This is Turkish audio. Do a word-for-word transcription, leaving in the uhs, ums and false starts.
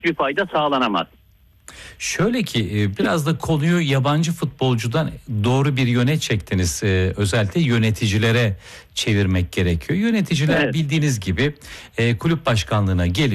bir fayda sağlanamaz. Şöyle ki biraz da konuyu yabancı futbolcudan doğru bir yöne çektiniz. Özellikle yöneticilere çevirmek gerekiyor. Yöneticiler Evet. bildiğiniz gibi kulüp başkanlığına geliyor.